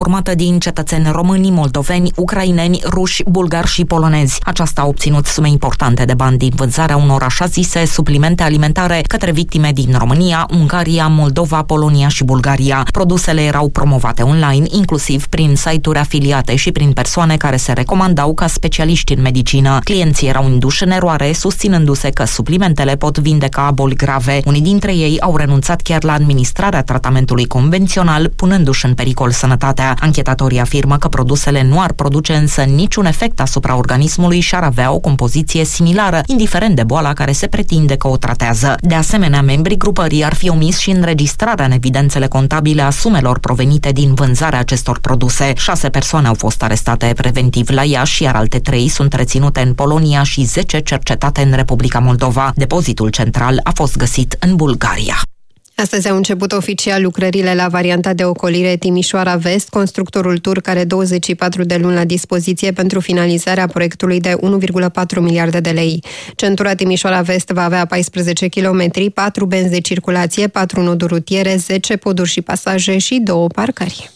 formată din cetățeni români, moldoveni, ucraineni, ruși, bulgari și polonezi. Aceasta a obținut sume importante de bani din vânzarea unor așa zise suplimente alimentare către victime din România, Ungaria, Moldova, Polonia și Bulgaria. Produsele erau promovate online, inclusiv prin site-uri afiliate și prin persoane care se recomandau ca specialiști în medicină. Clienții erau induși în eroare, susținându-se că suplimentele pot vindeca boli grave. Unii dintre ei au renunțat chiar la administrarea tratamentului convențional, punându-și în pericol sănătatea. Anchetatorii afirmă că produsele nu ar produce însă niciun efect asupra organismului și ar avea o compoziție similară, indiferent de boala care se pretinde că o tratează. De asemenea, membrii grupării ar fi omis și înregistrarea în evidențele contabile a sumelor provenite din vânzarea acestor produse. 6 persoane au fost arestate preventiv la Iași, iar alte 3 sunt reținute în Polonia și 10 cercetate în Republica Moldova. Depozitul central a fost găsit în Bulgaria. Astăzi au început oficial lucrările la varianta de ocolire Timișoara Vest. Constructorul turc are 24 de luni la dispoziție pentru finalizarea proiectului de 1,4 miliarde de lei. Centura Timișoara Vest va avea 14 km, 4 benzi de circulație, 4 noduri rutiere, 10 poduri și pasaje și 2 parcări.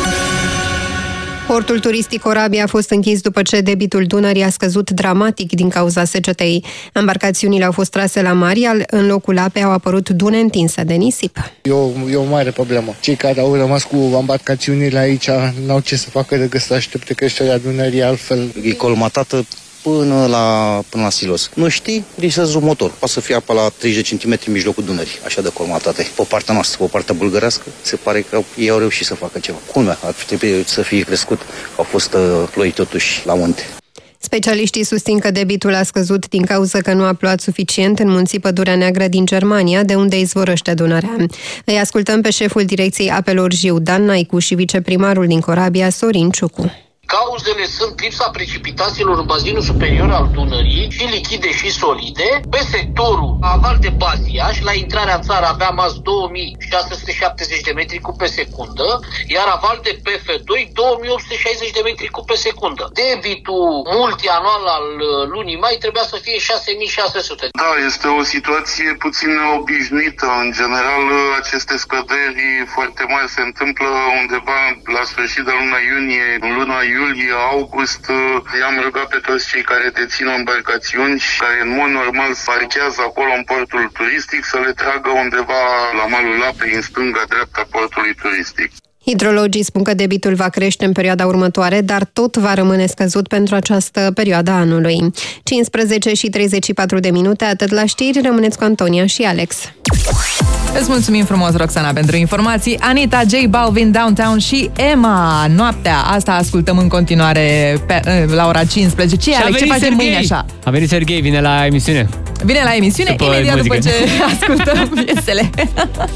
Portul turistic Corabia a fost închis după ce debitul Dunării a scăzut dramatic din cauza secetei. Embarcațiunile au fost trase la mare, iar în locul apei au apărut dune întinse de nisip. E o mare problemă. Cei care au rămas cu embarcațiunile aici n-au ce să facă decât să aștepte creșterea Dunării, altfel... E colmatată până la silos. Nu știi, risezi un motor. Poate să fie apa la 30 cm în mijlocul Dunării, așa de colmatate. Pe partea noastră, pe partea bulgărească, se pare că ei au reușit să facă ceva. Culmea, ar trebui să fie crescut, au fost ploi totuși la munte. Specialiștii susțin că debitul a scăzut din cauza că nu a plouat suficient în munții Pădurea Neagră din Germania, de unde izvorăște Dunărea. Îi ascultăm pe șeful Direcției Apelor Jiu, Dan Naicu, și viceprimarul din Corabia, Sorin Ciucu. Cauzele sunt lipsa precipitațiilor în bazinul superior al Dunării, și lichide și solide. Pe sectorul aval de Baziaș, la intrarea în țară aveam azi 2670 de metri cub pe secundă, iar aval de PF2 2860 de metri cub pe secundă. Debitul multianual al lunii mai trebuia să fie 6600. Da, este o situație puțin obișnuită. În general, aceste scăderi foarte mari se întâmplă undeva la sfârșit de luna iunie, în luna iulie, august. I-am rugat pe toți cei care dețin embarcațiuni și care în mod normal parchează acolo în portul turistic să le tragă undeva la malul apei, în stânga-dreapta portului turistic. Hidrologii spun că debitul va crește în perioada următoare, dar tot va rămâne scăzut pentru această perioadă a anului. 15:34, atât la știri, rămâneți cu Antonia și Alex. Îți mulțumim frumos, Roxana, pentru informații. Anita, J Balvin, Downtown și Emma. Noaptea asta ascultăm în continuare la ora 15. Ce facem mâine așa? A venit Serghei, vine la emisiune. Vine la emisiune imediat după ce ascultăm piesele.